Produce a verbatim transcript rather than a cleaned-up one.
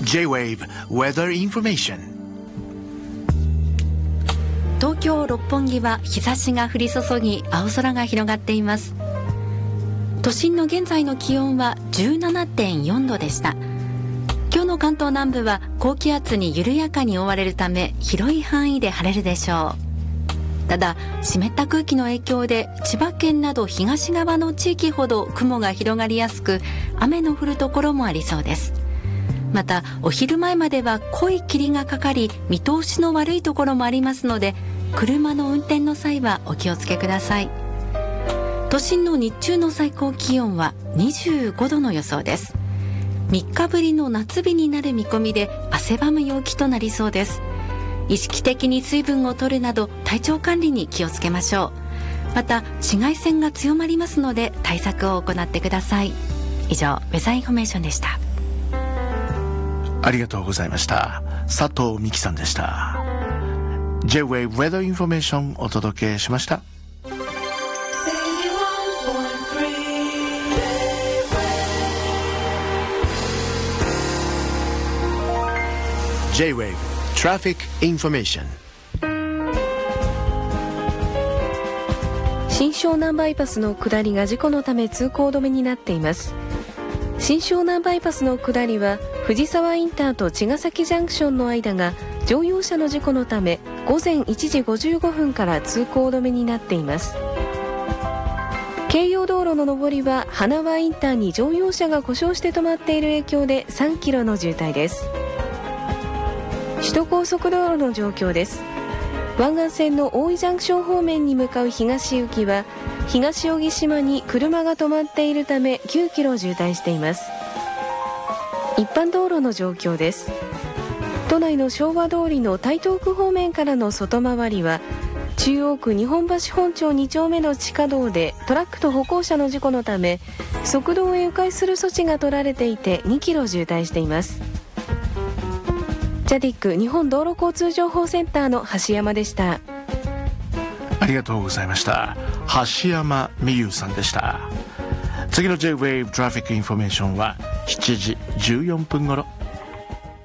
J-Wave Weather Information。 東京六本木は日差しが降り注ぎ、青空が広がっています。都心の現在の気温は じゅうななてんよん 度でした。今日の関東南部は高気圧に緩やかに覆われるため、広い範囲で晴れるでしょう。ただ、湿った空気の影響で千葉県など東側の地域ほど雲が広がりやすく、雨の降るところもありそうです。また、お昼前までは濃い霧がかかり、見通しの悪いところもありますので、車の運転の際はお気をつけください。都心の日中の最高気温はにじゅうごどの予想です。みっかぶりの夏日になる見込みで、汗ばむ陽気となりそうです。意識的に水分を取るなど体調管理に気をつけましょう。また、紫外線が強まりますので対策を行ってください。以上、ウェザーインフォメーションでした。 ありがとうございました。佐藤美希さんでした。 J-Wave Weather Information お届けしました。J-Wave Traffic Information。 新湘南バイパスの下りが事故のため通行止めになっています。新湘南バイパスの下りは藤沢インターと茅ヶ崎ジャンクションの間が乗用車の事故のため午前いちじごじゅうごふんから通行止めになっています。京葉道路の上りは花輪インターに乗用車が故障して止まっている影響でさんキロの渋滞です。首都高速道路の状況です。湾岸線の大井ジャンクション方面に向かう東行きは東扇島に車が止まっているためきゅうキロ渋滞しています。一般道路の状況です。都内の昭和通りの台東区方面からの外回りは中央区日本橋本町に丁目の地下道でトラックと歩行者の事故のため側道へ迂回する措置が取られていてにキロ渋滞しています。ジャディック日本道路交通情報センターの橋山でした。 ありがとうございました。橋山美優さんでした。次の J-Wave Traffic Information はしちじじゅうよんぷん頃。